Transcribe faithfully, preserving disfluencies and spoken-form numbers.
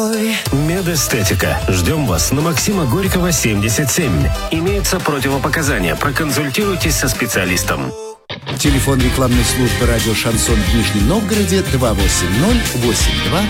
Медэстетика. Ждем вас на Максима Горького, семьдесят семь. Имеются противопоказания. Проконсультируйтесь со специалистом. Телефон рекламной службы радио «Шансон» в Нижнем Новгороде два восемь ноль восемь два